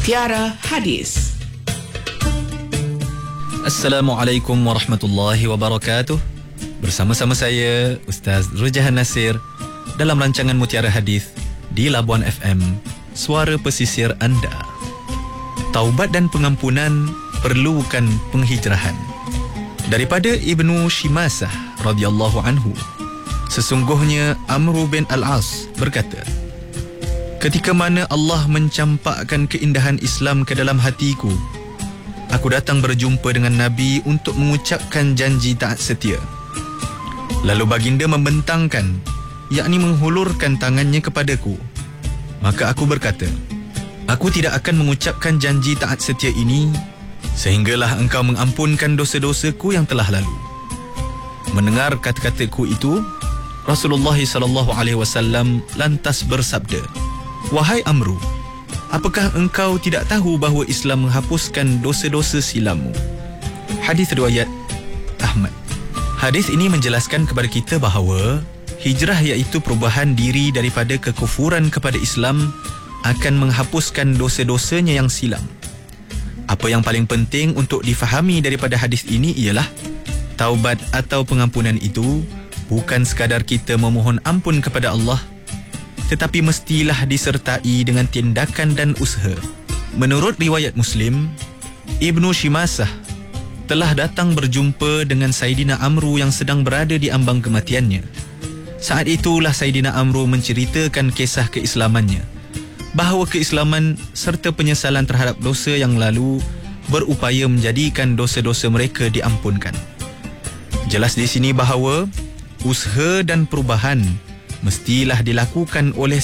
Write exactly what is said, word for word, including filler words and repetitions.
Tiara Hadis. Assalamualaikum warahmatullahi wabarakatuh. Bersama-sama saya Ustaz Rujahan Nasir dalam rancangan Mutiara Hadis di Labuan F M, suara pesisir anda. Taubat dan pengampunan perlukan penghijrahan. Daripada Ibnu Shimasah radhiyallahu anhu, sesungguhnya Amr bin Al-As berkata, ketika mana Allah mencampakkan keindahan Islam ke dalam hatiku, aku datang berjumpa dengan Nabi untuk mengucapkan janji taat setia. Lalu baginda membentangkan, yakni menghulurkan tangannya kepadaku. Maka aku berkata, aku tidak akan mengucapkan janji taat setia ini sehinggalah engkau mengampunkan dosa-dosaku yang telah lalu. Mendengar kata-kataku itu, Rasulullah sallallahu alaihi wasallam lantas bersabda, wahai Amru, apakah engkau tidak tahu bahawa Islam menghapuskan dosa-dosa silammu? Hadis riwayat Ahmad. Hadis ini menjelaskan kepada kita bahawa hijrah iaitu perubahan diri daripada kekufuran kepada Islam akan menghapuskan dosa-dosanya yang silam. Apa yang paling penting untuk difahami daripada hadis ini ialah taubat atau pengampunan itu bukan sekadar kita memohon ampun kepada Allah, tetapi mestilah disertai dengan tindakan dan usaha. Menurut riwayat Muslim, Ibnu Shimasah telah datang berjumpa dengan Saidina Amru yang sedang berada di ambang kematiannya. Saat itulah Saidina Amru menceritakan kisah keislamannya, bahawa keislaman serta penyesalan terhadap dosa yang lalu berupaya menjadikan dosa-dosa mereka diampunkan. Jelas di sini bahawa usaha dan perubahan mestilah dilakukan oleh